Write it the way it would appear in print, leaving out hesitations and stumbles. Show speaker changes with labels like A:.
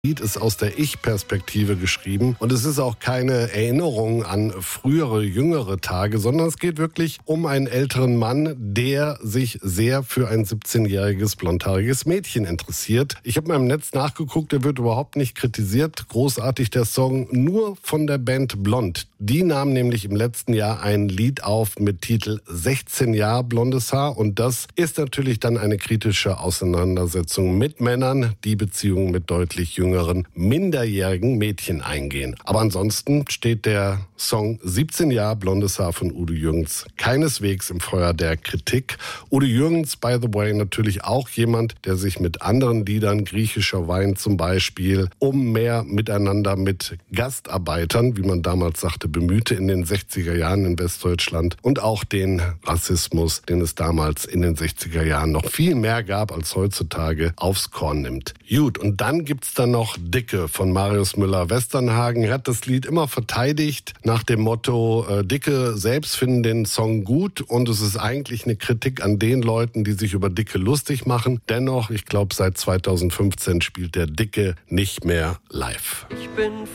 A: Lied ist aus der Ich-Perspektive geschrieben und es ist auch keine Erinnerung an frühere, jüngere Tage, sondern es geht wirklich um einen älteren Mann, der sich sehr für ein 17-jähriges, blondhaariges Mädchen interessiert. Ich habe mal im Netz nachgeguckt, der wird überhaupt nicht kritisiert. Großartig der Song, nur von der Band Blond. Die nahm nämlich im letzten Jahr ein Lied auf mit Titel 16 Jahre blondes Haar und das ist natürlich dann eine kritische Auseinandersetzung mit Männern, die Beziehungen mit deutlich jüngeren, minderjährigen Mädchen eingehen. Aber ansonsten steht der Song 17 Jahre blondes Haar von Udo Jürgens keineswegs im Feuer der Kritik. Udo Jürgens, by the way, natürlich auch jemand, der sich mit anderen Liedern, griechischer Wein zum Beispiel, um mehr miteinander mit Gastarbeitern, wie man damals sagte, bemühte in den 60er Jahren in Westdeutschland und auch den Rassismus, den es damals in den 60er Jahren noch viel mehr gab als heutzutage, aufs Korn nimmt. Gut, und dann gibt's dann noch Dicke von Marius Müller-Westernhagen. Er hat das Lied immer verteidigt nach dem Motto, Dicke selbst finden den Song gut und es ist eigentlich eine Kritik an den Leuten, die sich über Dicke lustig machen. Dennoch, ich glaube, seit 2015 spielt der Dicke nicht mehr live.
B: Ich bin